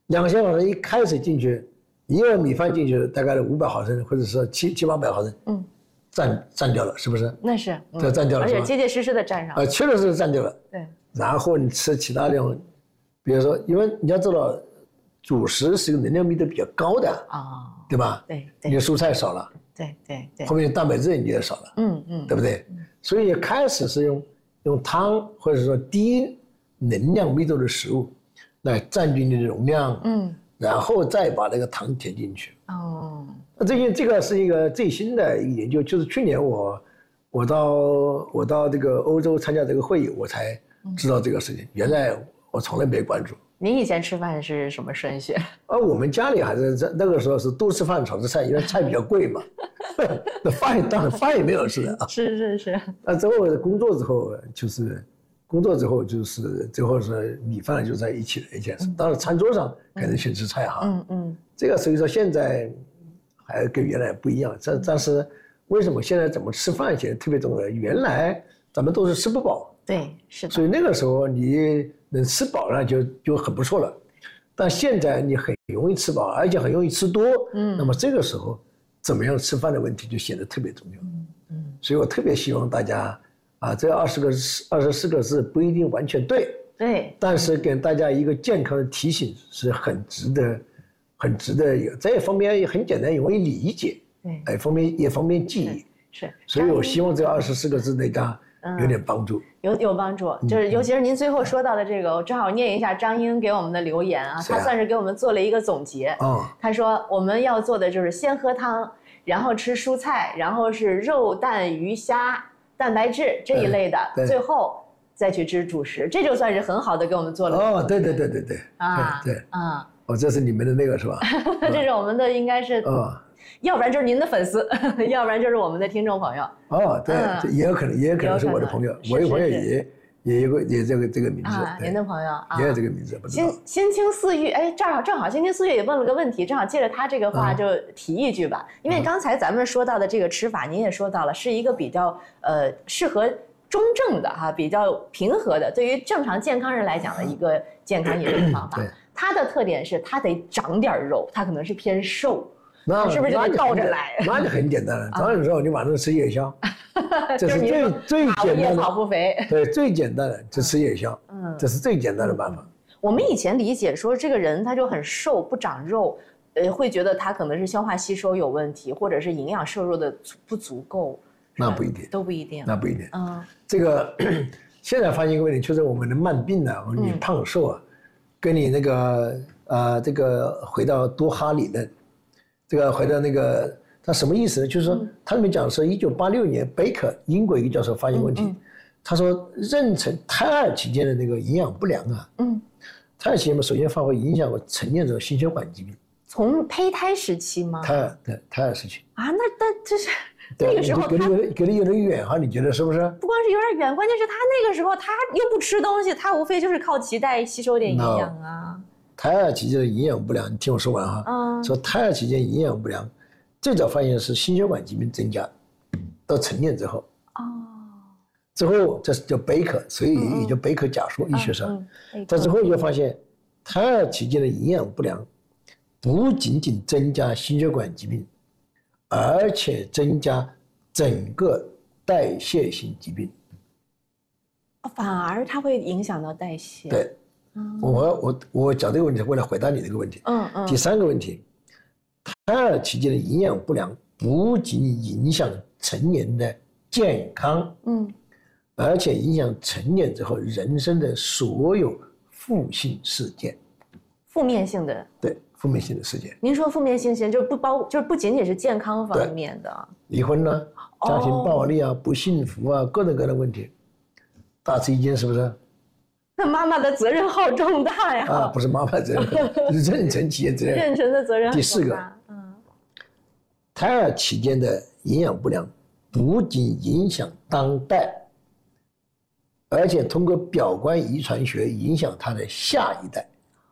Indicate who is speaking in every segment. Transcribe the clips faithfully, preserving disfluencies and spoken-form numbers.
Speaker 1: 两个小考生一开始进去，一碗米饭进去大概五百毫升，或者说七七八百毫升，嗯，占占掉了，是不是？
Speaker 2: 那是，
Speaker 1: 嗯、这占掉了，
Speaker 2: 而且结结实实的占上了。
Speaker 1: 啊、呃，确实是占掉了。
Speaker 2: 对。
Speaker 1: 然后你吃其他的，比如说，因为你要知道，主食是一个能量密度比较高的啊、哦，对吧？
Speaker 2: 对对。
Speaker 1: 你的蔬菜少了，
Speaker 2: 对对对。
Speaker 1: 后面蛋白质你也少了，嗯嗯，对不对？嗯、所以开始是用用汤或者说低能量密度的食物来占据你的容量，嗯。然后再把那个糖填进去。哦，那最近这个是一个最新的一个研究，就是去年我我到我到这个欧洲参加这个会议，我才知道这个事情。原来我从来没关注。
Speaker 2: 您以前吃饭是什么顺序？
Speaker 1: 啊，我们家里还是在那个时候是多吃饭少吃菜，因为菜比较贵嘛。那饭当然饭也没有吃的啊。
Speaker 2: 是是是。
Speaker 1: 那之后工作之后就是。工作之后就是最后是米饭就在一起的一件事，当然餐桌上肯定先吃菜哈，嗯嗯，这个所以说现在还跟原来不一样，但但是为什么现在怎么吃饭现在特别重要？原来咱们都是吃不饱，
Speaker 2: 对，是的，
Speaker 1: 所以那个时候你能吃饱了就就很不错了，但现在你很容易吃饱，而且很容易吃多，嗯，那么这个时候怎么样吃饭的问题就显得特别重要，嗯嗯，所以我特别希望大家。啊，这二十个二十四个字不一定完全对，
Speaker 2: 对，
Speaker 1: 但是给大家一个健康的提醒是很值得，很值得有。这一方面也很简单，容易理解，对，哎，方面也方便记忆，
Speaker 2: 是。
Speaker 1: 所以我希望这二十四个字对大家有点帮助，
Speaker 2: 有有帮助。就是尤其是您最后说到的这个，我正好念一下张英给我们的留言啊，他算是给我们做了一个总结。哦，他说我们要做的就是先喝汤，然后吃蔬菜，然后是肉蛋鱼虾。蛋白质这一类的，最后再去吃主食，这就算是很好的给我们做了。
Speaker 1: 哦，对对对对对，啊，对啊，哦，这是你们的那个是吧？
Speaker 2: 这是我们的，应该是，哦，要不然就是您的粉丝，要不然就是我们的听众朋友。
Speaker 1: 哦，对，也有可能，也有可能是我的朋友，我有朋友也也有个也这个这个名字，
Speaker 2: 您的朋友
Speaker 1: 也有这个名字，不知道。
Speaker 2: 心心清似玉，哎，正好正好，心清似玉也问了个问题，正好借着他这个话就提一句吧，因为刚才咱们说到的这个吃法，您也说到了，是一个比较呃适合中正的哈，比较平和的，对于正常健康人来讲的一个健康饮食方法。它的特点是它得长点肉，它可能是偏瘦。
Speaker 1: 那
Speaker 2: 是不是就得倒着来？
Speaker 1: 那就很简单了，长点肉你晚上吃夜宵，这是最最简单的。
Speaker 2: 跑不肥。
Speaker 1: 对，最简单的就吃夜宵，嗯，这是最简单的办法。
Speaker 2: 我们以前理解说这个人他就很瘦不长肉，呃，会觉得他可能是消化吸收有问题，或者是营养摄入的不足够。
Speaker 1: 那不一定，
Speaker 2: 都不一定，
Speaker 1: 那不一定。嗯，这个现在发现一个问题，就是我们的慢病呢，你胖瘦啊，跟你那个呃这个回到多哈理论。这个回到那个，他什么意思呢？就是说，他里面讲说，一九八六年，贝克英国一个教授发现问题，嗯嗯、他说，妊娠胎儿期间的那个营养不良啊，嗯，胎儿期间嘛，首先发会影响我成年人心血管疾病。
Speaker 2: 从胚胎时期吗？
Speaker 1: 胎儿对胎儿时期
Speaker 2: 啊，那那这是那个时候
Speaker 1: 隔离隔离有点远哈，你觉得是不是？
Speaker 2: 不光是有点远，关键是他那个时候他又不吃东西，他无非就是靠脐带吸收点营养啊。No.
Speaker 1: 胎儿期间的营养不良，你听我说完哈。嗯。说胎儿期间营养不良，最早发现是心血管疾病增加，到成年之后。哦。之后这是叫贝克，所以也叫贝克假说，医学上。嗯。这之后就发现，胎儿期间的营养不良，不仅仅增加心血管疾病，而且增加整个代谢性疾病。
Speaker 2: 反而它会影响到代谢。
Speaker 1: 对。我我我讲这个问题，为了回答你这个问题。嗯嗯。第三个问题，胎儿期间的营养不良不仅影响成年的健康，嗯，而且影响成年之后人生的所有负性事件。
Speaker 2: 负面性的。
Speaker 1: 对，负面性的事件。
Speaker 2: 您说负面性事件就不包，就是不仅仅是健康方面的。
Speaker 1: 离婚呢、啊，家庭暴力啊，哦、不幸福啊，各种各样的问题，大吃一惊，是不是？
Speaker 2: 那妈妈的责任好重大呀！
Speaker 1: 啊，不是妈妈责任，是妊娠期间责任。
Speaker 2: 妊娠的责任。
Speaker 1: 第四个，嗯，胎儿期间的营养不良，不仅影响当代，而且通过表观遗传学影响他的下一代。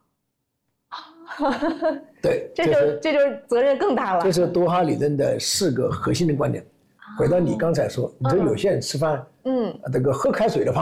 Speaker 1: 对，
Speaker 2: 这就这就是责任更大了。
Speaker 1: 这是多哈理论的四个核心的观点。回到你刚才说，你说有些人吃饭，嗯，这个喝开水的胖。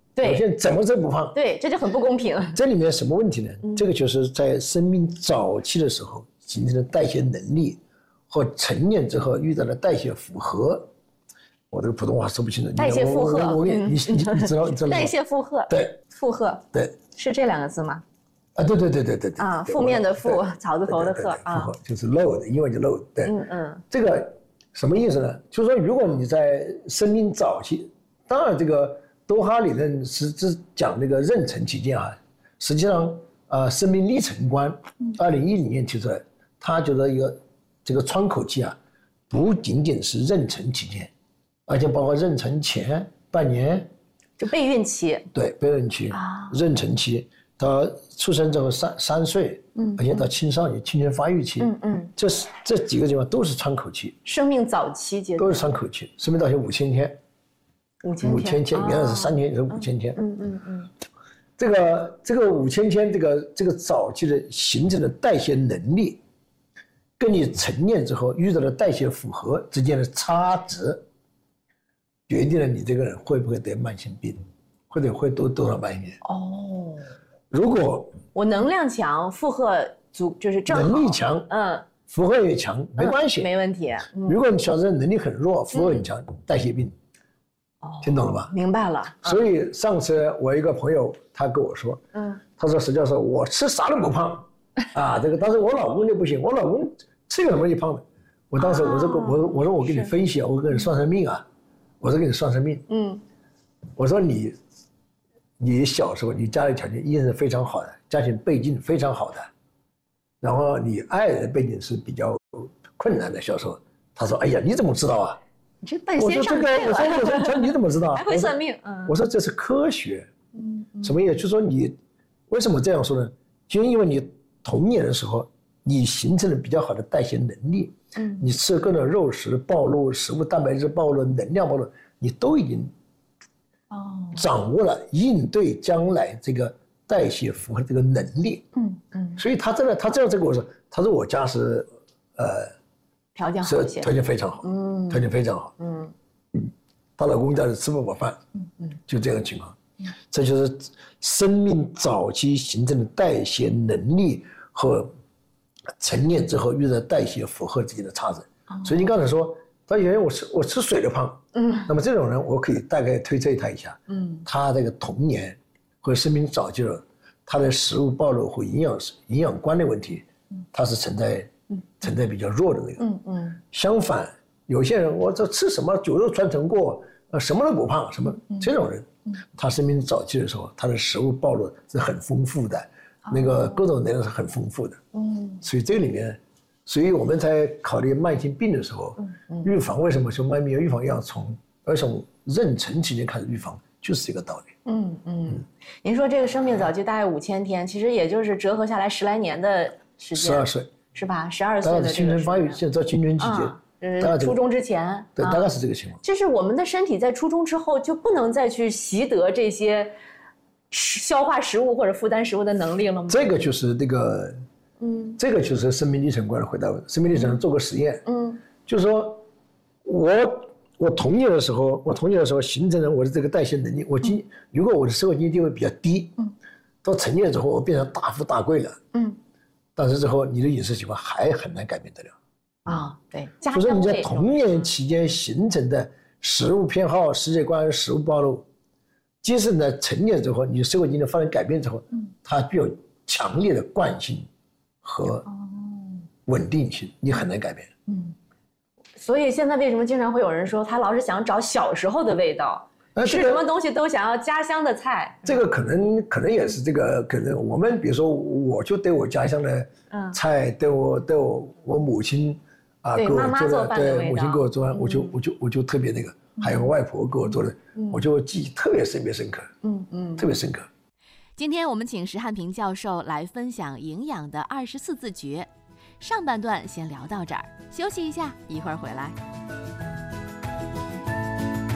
Speaker 2: 对，
Speaker 1: 有些人怎么都不胖。
Speaker 2: 对，这就很不公平。
Speaker 1: 这里面什么问题呢？嗯、这个就是在生命早期的时候形成的代谢能力和成年之后遇到的代谢负荷。我这个普通话说不清楚。
Speaker 2: 代谢负荷，
Speaker 1: 我我给你，你你你知道你知道
Speaker 2: 代谢负荷，
Speaker 1: 对，
Speaker 2: 负荷，
Speaker 1: 对，
Speaker 2: 是这两个字吗？
Speaker 1: 啊，对对对对对对。
Speaker 2: 啊，负面的负，草字头的鹤啊，
Speaker 1: 负荷就是 load， 英文就 load。对，
Speaker 2: 嗯嗯，
Speaker 1: 这个什么意思呢？就是说，如果你在生命早期，当然这个多哈理论是是讲那个妊娠期间啊，实际上呃，生命历程观，二零一零年提出来，他觉得一个这个窗口期啊，不仅仅是妊娠期间。而且包括妊娠前半年，
Speaker 2: 就备孕期，
Speaker 1: 对，备孕期、啊、妊娠期，到出生之后三三岁，嗯，而且到青少年、青春发育期，嗯嗯，这是这几个地方都是窗口期，
Speaker 2: 生命早期阶段
Speaker 1: 都是窗口期，生命早期五千天，
Speaker 2: 五千
Speaker 1: 五千天，原来是三千，是五千天，
Speaker 2: 嗯嗯嗯，
Speaker 1: 这个这个五千天，这个这个早期的形成的代谢能力，跟你成年之后遇到的代谢负荷之间的差值。决定了你这个人会不会得慢性病，或者会得多少慢性病。哦，如果
Speaker 2: 我能量强，负荷足，就是正好
Speaker 1: 能力强，嗯，负荷也强，没关系，
Speaker 2: 嗯、没问题。
Speaker 1: 嗯、如果你小时候能力很弱，负荷很强，嗯、代谢病，哦，听懂了吧？
Speaker 2: 明白了。
Speaker 1: 所以上次我一个朋友他跟我说，嗯，他说石教授，我吃啥都不胖，啊，这个但是我老公就不行，我老公吃个什么就胖了。我当时我说、啊、我我说我给你分析啊，我给你算算命啊。我说给你算算命，嗯，我说你，你小时候你家里条件一定是非常好的，家庭背景非常好的，然后你爱人的背景是比较困难的小时候。他说：“哎呀，你怎么知道啊？”
Speaker 2: 你这半仙上辈了。
Speaker 1: 我说这个，我说我说你怎么知道？
Speaker 2: 还会算命？嗯。
Speaker 1: 我说这是科学，嗯，什么意思？就说你为什么这样说呢？就因为你童年的时候，你形成了比较好的代谢能力。嗯，你吃各种肉食暴露、食物蛋白质暴露、能量暴露，你都已经哦掌握了应对将来这个代谢负荷这个能力。嗯嗯，所以他真的，他这样跟我说，他说我家是呃
Speaker 2: 条件好一些，
Speaker 1: 条件非常好，嗯，条件非常好，嗯嗯，她老公家里吃不饱饭，嗯嗯，就这样的情况，嗯，这就是生命早期形成的代谢能力和成年之后遇到代谢负荷之间的差值。哦、所以你刚才说，他原来我吃我吃水都胖，嗯，那么这种人我可以大概推测他一下，嗯，他这个童年和生命早期的他的食物暴露和营养营养观的问题，嗯，他是存在嗯存在比较弱的那个，嗯嗯，相反有些人我这吃什么酒肉穿肠过，呃什么都不胖，什么、嗯、这种人，嗯，他生命早期的时候他的食物暴露是很丰富的。那个各种能量是很丰富的，嗯，所以这里面，所以我们在考虑慢性病的时候，嗯嗯，预防为什么说慢性病预防要从而从妊娠期间开始预防，就是这个道理。嗯
Speaker 2: 嗯，您说这个生命早期大概五千天，其实也就是折合下来十来年的时间，
Speaker 1: 十二岁
Speaker 2: 是吧？十二岁的
Speaker 1: 青春发育，现在青春期间，
Speaker 2: 呃，初中之前，
Speaker 1: 对，大概是这个情况。
Speaker 2: 就是我们的身体在初中之后就不能再去习得这些。消化食物或者负担食物的能力了吗？
Speaker 1: 这个就是这个，嗯，这个就是生命历程观的回答。生命历程做个实验，嗯，就是说，我我童年的时候，我童年的时候形成了我的这个代谢能力。我经、嗯、如果我的社会经济地位比较低，嗯，到成年之后我变成大富大贵了，嗯，但是之后你的饮食习惯还很难改变得了。
Speaker 2: 啊，对，
Speaker 1: 就说你在童年期间形成的食物偏好、世界观、食物暴露。即使呢成年之后，你社会经济发生改变之后，嗯，它具有强烈的惯性和稳定性，你很难改变。嗯，
Speaker 2: 所以现在为什么经常会有人说他老是想找小时候的味道，呃、吃什么东西都想要家乡的菜？
Speaker 1: 这个可能可能也是这个可能我们比如说，我就对我家乡的菜，嗯、对我对我我母亲啊给我做的，对母亲给我做饭，我就我就我就特别那个。还有外婆给我做的，嗯、我就记忆特别特别深刻，嗯嗯，特别深刻。
Speaker 3: 今天我们请石汉平教授来分享营养的二十四字诀，上半段先聊到这儿，休息一下，一会儿回来。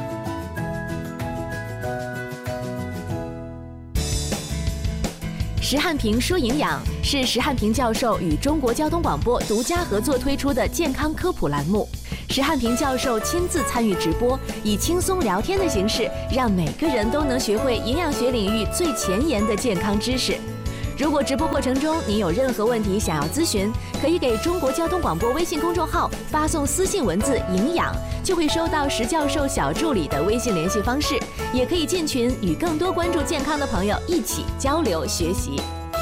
Speaker 4: 石
Speaker 3: 石汉平说营养是石汉平教授与中国交通广播独家合作推出的健康科普栏目。石汉平教授亲自参与直播，以轻松聊天的形式，让每个人都能学会营养学领域最前沿的健康知识。如果直播过程中您有任何问题想要咨询，可以给中国交通广播微信公众号发送私信文字“营养”，就会收到石教授小助理的微信联系方式。也可以进群与更多关注健康的朋友一起交流学习。